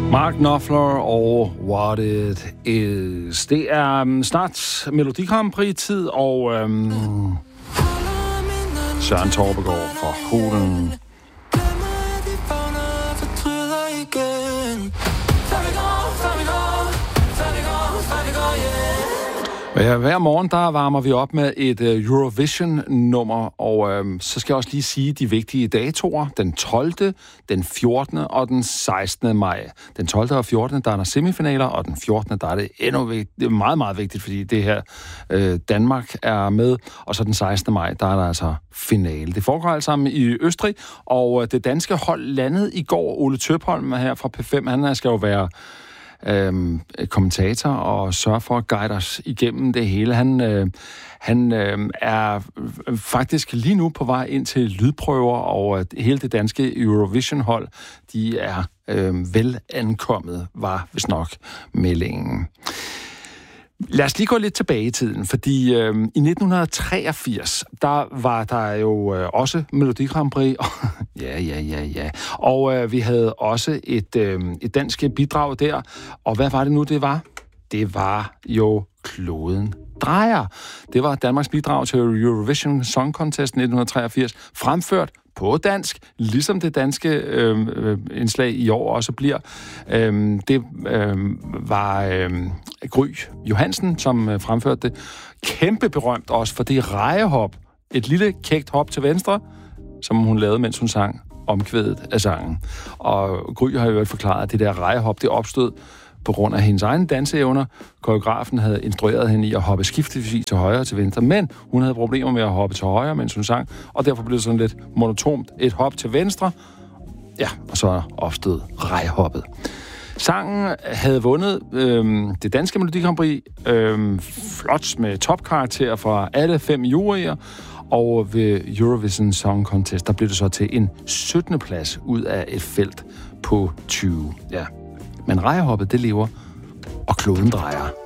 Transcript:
Mark Knopfler og What It Is. Det er snart Melodi Grand Prix-tid, og Søren Torpegaard fra Hulen. Ja, hver morgen der varmer vi op med et Eurovision-nummer, og så skal jeg også lige sige de vigtige datoer. Den 12., den 14. og den 16. maj. Den 12. og 14. der er der semifinaler, og den 14. der er det det er meget, meget vigtigt, fordi det her Danmark er med, og så den 16. maj, der er der altså finale. Det foregår alt sammen i Østrig, og det danske hold landede i går. Ole Tøpholm her fra P5, han skal jo være kommentator og sørge for at guide os igennem det hele. Han er faktisk lige nu på vej ind til lydprøver, og hele det danske Eurovision-hold, de er vel ankommet, var vist nok meldingen. Lad os lige gå lidt tilbage i tiden, fordi i 1983, der var der jo også Melodi Grand Prix. Ja. Og vi havde også et dansk bidrag der. Og hvad var det nu, det var? Det var jo Kloden drejer. Det var Danmarks bidrag til Eurovision Song Contest 1983, fremført på dansk, ligesom det danske indslag i år også bliver. Det var Gry Johansen, som fremførte det. Kæmpe berømt også for det rejehop. Et lille kægt hop til venstre, som hun lavede, mens hun sang omkvædet af sangen. Og Gry har jo forklaret, at det der rejehop, det opstod på grund af hendes egne danseevner. Koreografen havde instrueret hende i at hoppe skiftevis til højre og til venstre, men hun havde problemer med at hoppe til højre, mens hun sang, og derfor blev det sådan lidt monotont. Et hop til venstre, ja, og så opstod rejhoppet. Sangen havde vundet det danske Melodi Grand Prix flot med topkarakterer fra alle 5 juryer, og ved Eurovision Song Contest, der blev det så til en 17. plads ud af et felt på 20. Ja. Men rejhoppet, det lever, og kloden drejer.